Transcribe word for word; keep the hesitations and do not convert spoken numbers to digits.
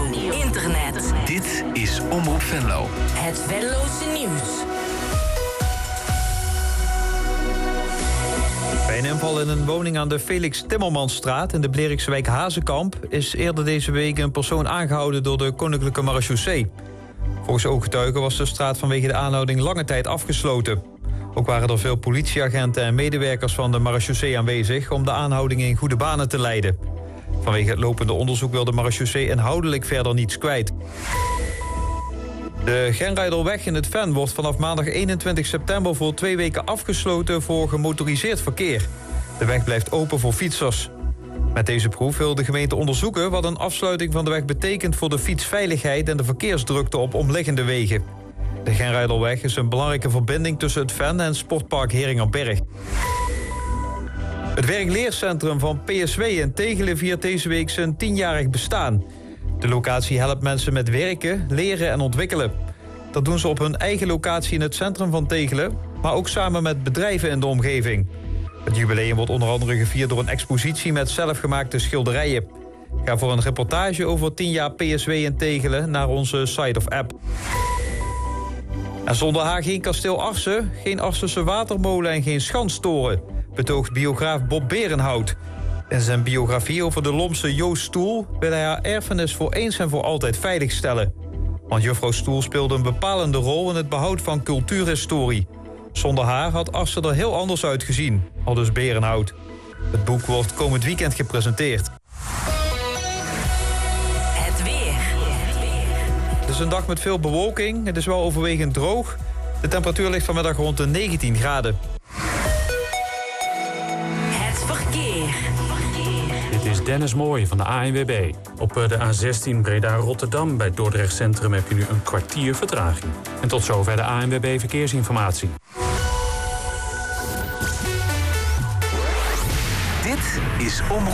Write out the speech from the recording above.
radio, internet. Dit is Omroep Venlo. Het Venlose nieuws. Bij een inval in een woning aan de Felix Timmermansstraat in de Blerikse wijk Hazekamp is eerder deze week een persoon aangehouden door de Koninklijke Marechaussee. Volgens ooggetuigen was de straat vanwege de aanhouding lange tijd afgesloten. Ook waren er veel politieagenten en medewerkers van de marechaussee aanwezig om de aanhouding in goede banen te leiden. Vanwege het lopende onderzoek wil de marechaussee inhoudelijk verder niets kwijt. De Genrijderweg in het Ven wordt vanaf maandag eenentwintig september voor twee weken afgesloten voor gemotoriseerd verkeer. De weg blijft open voor fietsers. Met deze proef wil de gemeente onderzoeken wat een afsluiting van de weg betekent voor de fietsveiligheid en de verkeersdrukte op omliggende wegen. De Genrijderweg is een belangrijke verbinding tussen het Ven en sportpark Heringerberg. Het werkleercentrum van P S W in Tegelen viert deze week zijn tienjarig bestaan. De locatie helpt mensen met werken, leren en ontwikkelen. Dat doen ze op hun eigen locatie in het centrum van Tegelen, maar ook samen met bedrijven in de omgeving. Het jubileum wordt onder andere gevierd door een expositie met zelfgemaakte schilderijen. Ga voor een reportage over tien jaar P S W in Tegelen naar onze site of app. En zonder haar geen kasteel Arsen, geen Arsense watermolen en geen schanstoren, betoogt biograaf Bob Berenhout. In zijn biografie over de Lomse Joost Stoel wil hij haar erfenis voor eens en voor altijd veiligstellen. Want juffrouw Stoel speelde een bepalende rol in het behoud van cultuurhistorie. Zonder haar had Arsen er heel anders uitgezien, aldus Berenhout. Het boek wordt komend weekend gepresenteerd. Het weer. Het is een dag met veel bewolking. Het is wel overwegend droog. De temperatuur ligt vanmiddag rond de negentien graden. Het verkeer. Dit is Dennis Mooij van de A N W B. Op de A zestien Breda-Rotterdam bij Dordrecht Centrum heb je nu een kwartier vertraging. En tot zover de A N W B Verkeersinformatie. Dit is Omroep